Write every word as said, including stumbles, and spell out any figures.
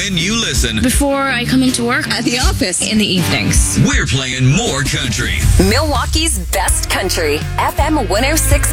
when you listen. Before I come into work. At the office. In the evenings. We're playing more country. Milwaukee's best country. F M one oh six